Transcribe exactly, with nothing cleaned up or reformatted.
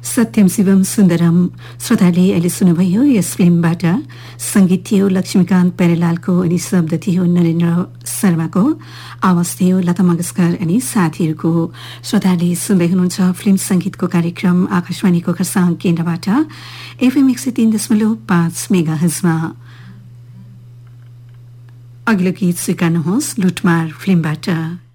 सत्यम शिवम सुन्दरम श्रोताले अहिले सुन्नुभयो यस फिल्मबाट संगीत थियो लक्ष्मीकान्त प्यारेलालको अनि शब्द थियो नरेन्द्र शर्माको, आवाज थियो लता मंगेशकर अनि साथीहरूको। श्रोताले सुन्दै हुनुहुन्छ फिल्म संगीतको कार्यक्रम आकाशवाणीको खरसाङ केन्द्रबाट एफएम एक सय तीन दशमलव पाँच मेगा हजमा। अघिल्लो गीत स्वीकार्नुहोस् लुटमार फिल्मबाट।